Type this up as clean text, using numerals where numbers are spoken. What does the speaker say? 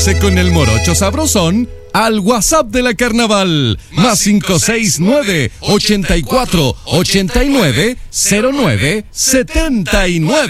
Comuníquese con el Morocho Sabrosón al WhatsApp de la Carnaval, más 569-84-89-09-79.